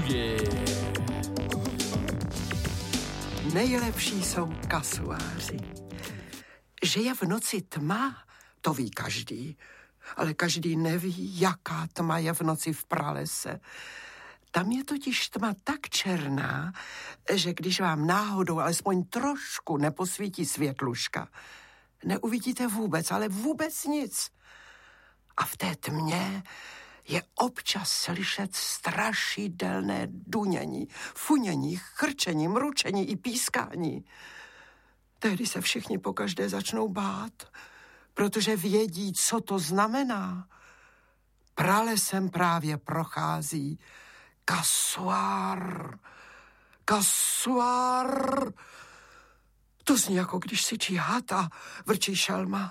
Nejlepší jsou kasuáři. Že je v noci tma, to ví každý. Ale každý neví, jaká tma je v noci v pralese. Tam je totiž tma tak černá, že když vám náhodou alespoň trošku neposvítí světluška, neuvidíte vůbec, ale vůbec nic. A v té tmě je občas slyšet strašidelné dunění, funění, chrčení, mručení i pískání. Tehdy se všichni pokaždé začnou bát, protože vědí, co to znamená. Pralesem právě prochází kasuár. Kasuár. To zní, jako když syčí had a vrčí šelma.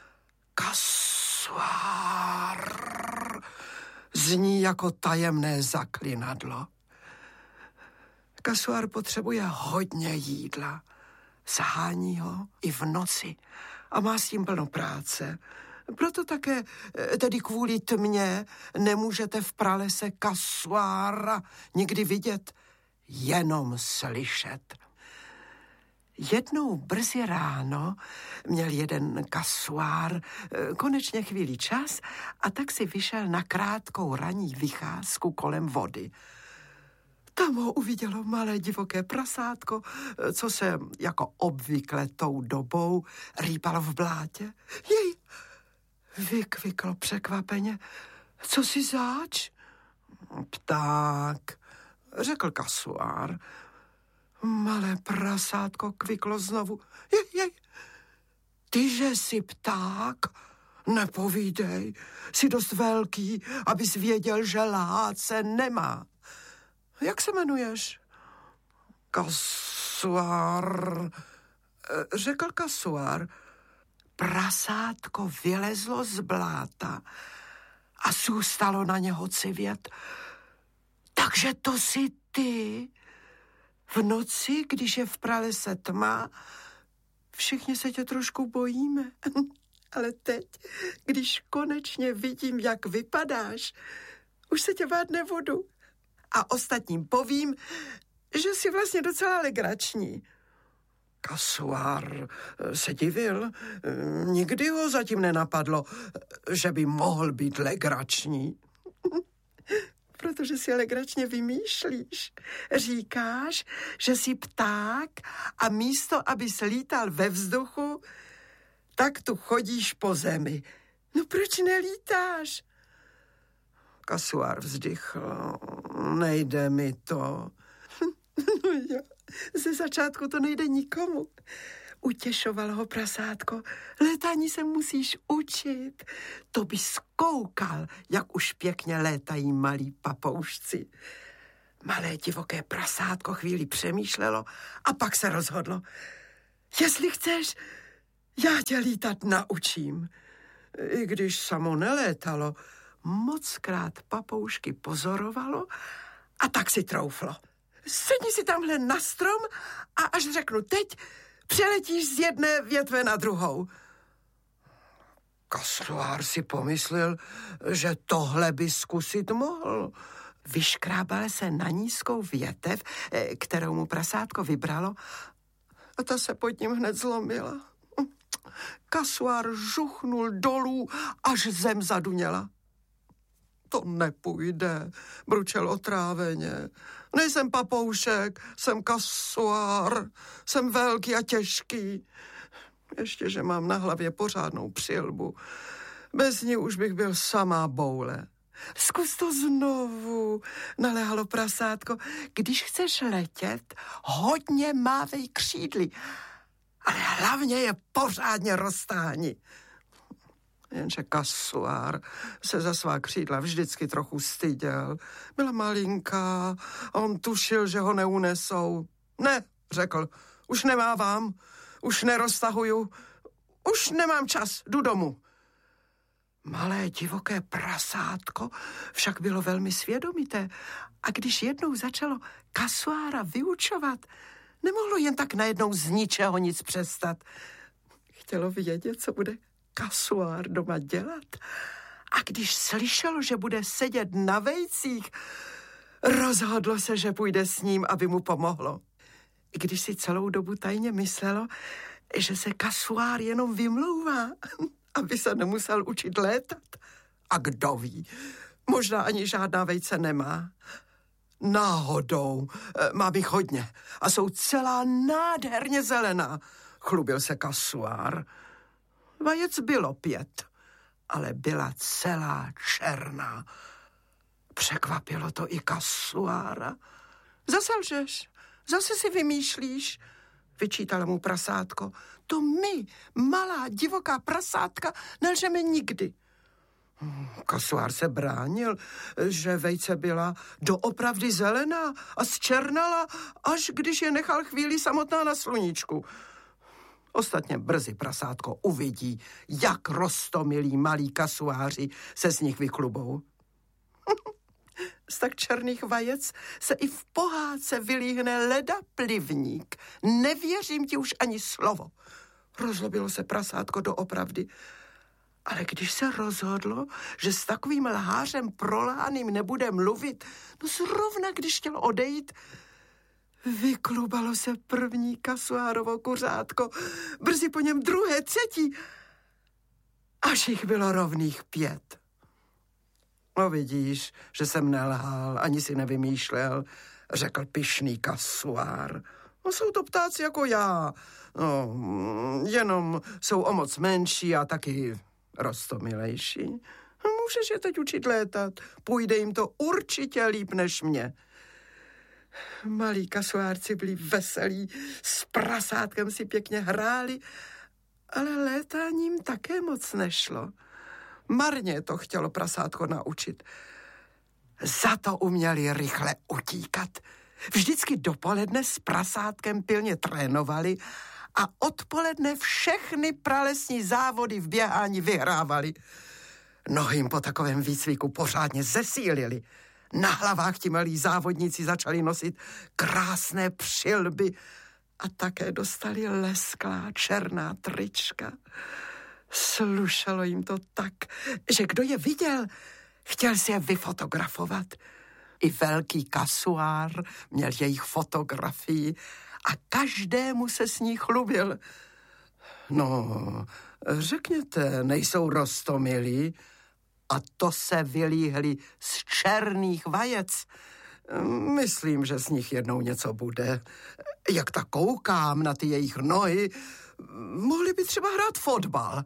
Kasuár. Zní jako tajemné zaklinadlo. Kasuár potřebuje hodně jídla. Sahání ho i v noci a má s tím plno práce. Proto také, tedy kvůli tmě, nemůžete v pralese kasuára nikdy vidět, jenom slyšet. Jednou brzy ráno měl jeden kasuár konečně chvíli čas a tak si vyšel na krátkou ranní vycházku kolem vody. Tam ho uvidělo malé divoké prasátko, co se jako obvykle tou dobou rýpalo v blátě. Jej, vykviklo překvapeně. Co si zač? Pták, řekl kasuár. Malé prasátko kviklo znovu. Jej, tyže jsi pták? Nepovídej, jsi dost velký, abys věděl, že lhát se nemá. Jak se jmenuješ? Kasuár, řekl kasuár. Prasátko vylezlo z bláta a zůstalo na něho civět. Takže to jsi ty? V noci, když je v pralese tma, všichni se tě trošku bojíme. Ale teď, když konečně vidím, jak vypadáš, už se tě bát nebudu. A ostatním povím, že jsi vlastně docela legrační. Kasuár se divil. Nikdy ho zatím nenapadlo, že by mohl být legrační. Protože si legračně vymýšlíš. Říkáš, že jsi pták a místo, abys lítal ve vzduchu, tak tu chodíš po zemi. No proč nelítáš? Kasuár vzdychl. Nejde mi to. No jo, ze začátku to nejde nikomu. Utěšoval ho prasátko. Létání se musíš učit. To bys koukal, jak už pěkně létají malí papoušci. Malé divoké prasátko chvíli přemýšlelo a pak se rozhodlo. Jestli chceš, já tě lítat naučím. I když samo nelétalo, mockrát papoušky pozorovalo a tak si trouflo. Sedni si tamhle na strom a až řeknu teď, přeletíš z jedné větve na druhou. Kasuár si pomyslel, že tohle by zkusit mohl. Vyškrábal se na nízkou větev, kterou mu prasátko vybralo, a ta se pod ním hned zlomila. Kasuár žuchnul dolů, až zem zaduněla. To nepůjde, bručel otráveně. Nejsem papoušek, jsem kasuár, jsem velký a těžký. Ještě, že mám na hlavě pořádnou přilbu. Bez ní už bych byl samá boule. Zkus to znovu, naléhalo prasátko. Když chceš letět, hodně mávej křídly, ale hlavně je pořádně roztáhni. Jenže kasuár se za svá křídla vždycky trochu styděl. Byla malinká a on tušil, že ho neunesou. Ne, řekl, už nemávám, už neroztahuju, už nemám čas, jdu domů. Malé divoké prasátko však bylo velmi svědomité a když jednou začalo kasuára vyučovat, nemohlo jen tak najednou z ničeho nic přestat. Chtělo vědět, co bude kasuár doma dělat. A když slyšelo, že bude sedět na vejcích, Rozhodlo se, že půjde s ním, aby mu pomohlo. I když si celou dobu tajně myslelo, že se kasuár jenom vymlouvá, aby se nemusel učit létat. A kdo ví, možná ani žádná vejce nemá. Náhodou, mám jich hodně a jsou celá nádherně zelená, chlubil se kasuár. Vajec bylo 5, ale byla celá černá. Překvapilo to i kasuára. Zase lžeš, zase si vymýšlíš, vyčítala mu prasátko. To my, malá divoká prasátka, nelžeme nikdy. Kasuár se bránil, že vejce byla doopravdy zelená a zčernala, až když je nechal chvíli samotná na sluníčku. Ostatně brzy prasátko uvidí, jak roztomilí malí kasuáři se z nich vyklubou. Z tak černých vajec se i v pohádce vylíhne leda plivník. Nevěřím ti už ani slovo. Rozlobilo se prasátko doopravdy. Ale když se rozhodlo, že s takovým lhářem proláným nebude mluvit, no zrovna když chtěl odejít, vyklubalo se první kasuárovo kuřátko, brzy po něm druhé, třetí, až jich bylo rovných 5. No vidíš, že jsem nelhal, ani si nevymýšlel, řekl pyšný kasuár. No jsou to ptáci jako já, no, jenom jsou o moc menší a taky roztomilejší. Můžeš je teď učit létat, půjde jim to určitě líp než mě. Malí kasuárci byli veselí, s prasátkem si pěkně hráli, ale létáním také moc nešlo. Marně to chtělo prasátko naučit. Za to uměli rychle utíkat. Vždycky dopoledne s prasátkem pilně trénovali a odpoledne všechny pralesní závody v běhání vyhrávali. Nohy jim po takovém výcviku pořádně zesílili. Na hlavách ti malí závodníci začali nosit krásné přilby a také dostali lesklá černá trička. Slušelo jim to tak, že kdo je viděl, chtěl si je vyfotografovat. I velký kasuár měl jejich fotografii a každému se s ní chlubil. No, řekněte, nejsou roztomilí? A to se vylíhli z černých vajec. Myslím, že z nich jednou něco bude. Jak tak koukám na ty jejich nohy, mohli by třeba hrát fotbal.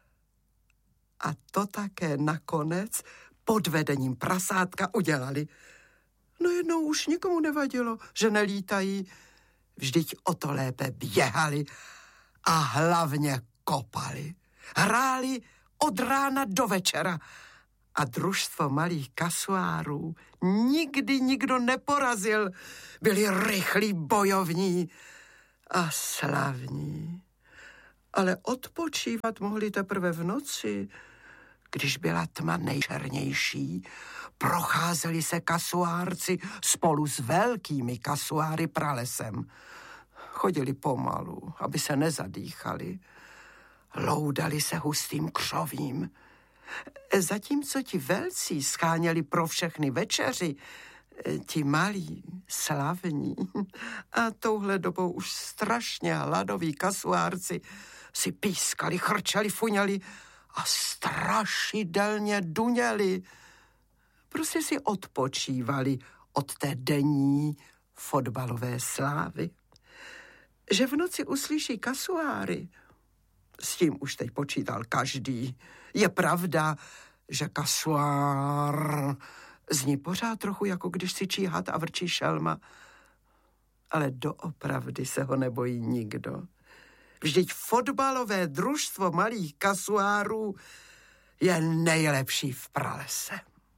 A to také nakonec pod vedením prasátka udělali. No jednou už nikomu nevadilo, že nelítají. Vždyť o to lépe běhali a hlavně kopali. Hráli od rána do večera a družstvo malých kasuárů nikdy nikdo neporazil. Byli rychlí, bojovní a slavní. Ale odpočívat mohli teprve v noci, když byla tma nejčernější. Procházeli se kasuárci spolu s velkými kasuáry pralesem. Chodili pomalu, aby se nezadýchali. Loudali se hustým křovím. Zatímco ti velcí scháněli pro všechny večeři, ti malí, slavní a touhle dobou už strašně hladoví kasuárci si pískali, chrčeli, fuňali a strašidelně duněli. Prostě si odpočívali od té denní fotbalové slávy. Že v noci uslyší kasuáry, s tím už teď počítal každý. Je pravda, že kasuár zní pořád trochu, jako když si číhat a vrčí šelma, ale doopravdy se ho nebojí nikdo. Vždyť fotbalové družstvo malých kasuárů je nejlepší v pralese.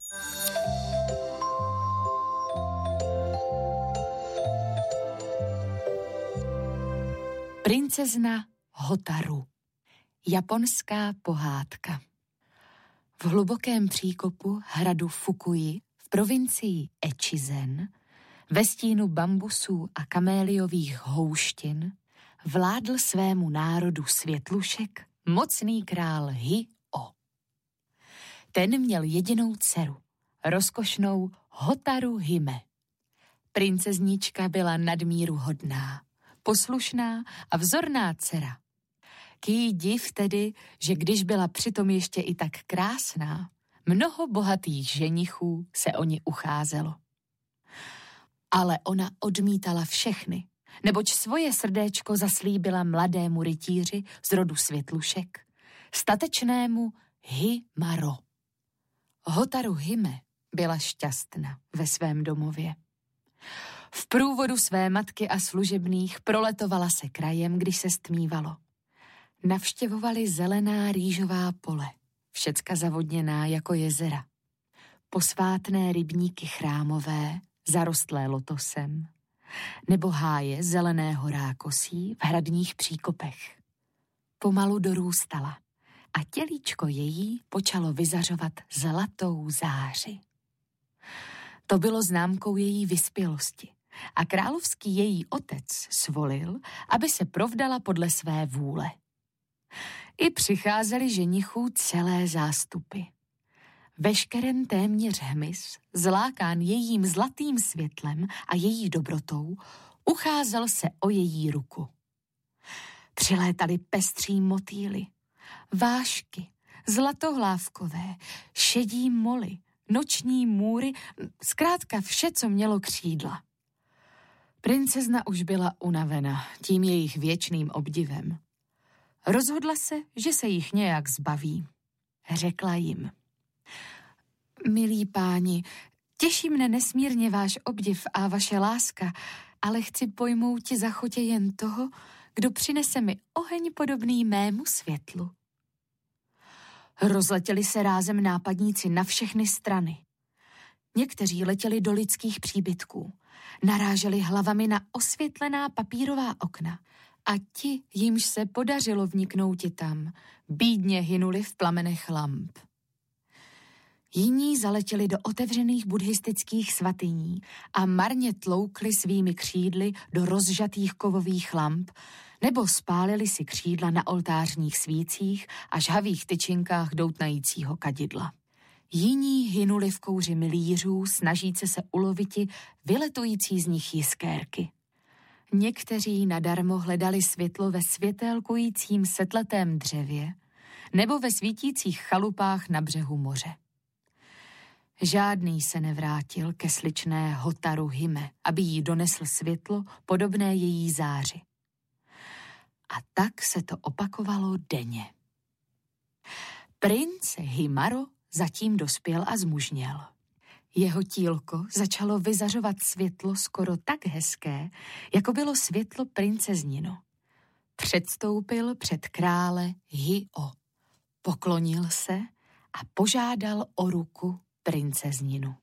Princezna Hotaru. Japonská pohádka. V hlubokém příkopu hradu Fukui v provincii Echizen, ve stínu bambusů a kaméliových houštin, vládl svému národu světlušek mocný král Hi-o. Ten měl jedinou dceru, rozkošnou Hotaru Hime, princezníčka byla nadmíru hodná, poslušná a vzorná dcera. K její div tedy, že když byla přitom ještě i tak krásná, mnoho bohatých ženichů se o ni ucházelo. Ale ona odmítala všechny, neboť svoje srdéčko zaslíbila mladému rytíři z rodu Světlušek, statečnému Himaro. Hotaru Hime byla šťastná ve svém domově. V průvodu své matky a služebných proletovala se krajem, když se stmívalo. Navštěvovali zelená rýžová pole, všecka zavodněná jako jezera. Posvátné rybníky chrámové, zarostlé lotosem, nebo háje zeleného rákosí v hradních příkopech. Pomalu dorůstala a tělíčko její počalo vyzařovat zlatou záři. To bylo známkou její vyspělosti a královský její otec svolil, aby se provdala podle své vůle. I přicházeli ženichů celé zástupy. Veškeren téměř hmyz, zlákán jejím zlatým světlem a její dobrotou, ucházel se o její ruku. Přilétali pestří motýly, vášky, zlatohlávkové, šedí moly, noční můry, zkrátka vše, co mělo křídla. Princezna už byla unavena tím jejich věčným obdivem. Rozhodla se, že se jich nějak zbaví. Řekla jim: Milí páni, těší mne nesmírně váš obdiv a vaše láska, ale chci pojmouti za chotě jen toho, kdo přinese mi oheň podobný mému světlu. Rozletěli se rázem nápadníci na všechny strany. Někteří letěli do lidských příbytků, naráželi hlavami na osvětlená papírová okna a ti, jimž se podařilo vniknouti tam, bídně hynuli v plamenech lamp. Jiní zaletěli do otevřených buddhistických svatyní a marně tloukli svými křídly do rozžatých kovových lamp nebo spálili si křídla na oltářních svících a žhavých tyčinkách doutnajícího kadidla. Jiní hynuli v kouři milířů, snažíce se uloviti vyletující z nich jiskérky. Někteří nadarmo hledali světlo ve světélkujícím setletém dřevě nebo ve svítících chalupách na břehu moře. Žádný se nevrátil ke sličné Hotaru Hime, aby jí donesl světlo podobné její záři. A tak se to opakovalo denně. Princ Himaro zatím dospěl a zmužněl. Jeho tílko začalo vyzařovat světlo skoro tak hezké, jako bylo světlo princeznino. Předstoupil před krále Hio, poklonil se a požádal o ruku princezninu.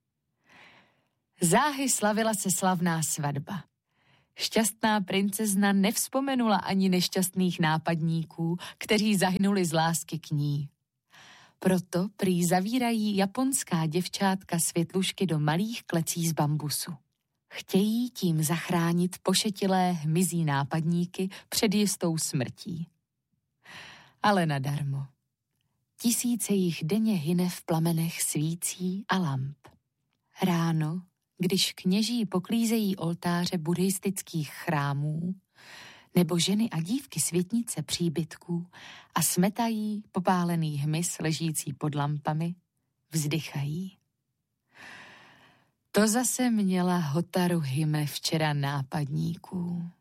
Záhy slavila se slavná svatba. Šťastná princezna nevzpomenula ani nešťastných nápadníků, kteří zahynuli z lásky k ní. Proto prý zavírají japonská děvčátka světlušky do malých klecí z bambusu. Chtějí tím zachránit pošetilé hmyzí nápadníky před jistou smrtí. Ale nadarmo. Tisíce jich denně hyne v plamenech svící a lamp. Ráno, když kněží poklízejí oltáře buddhistických chrámů, nebo ženy a dívky světnice příbytků a smetají popálený hmyz ležící pod lampami, vzdychají. To zase měla Hotaru Hime včera nápadníků.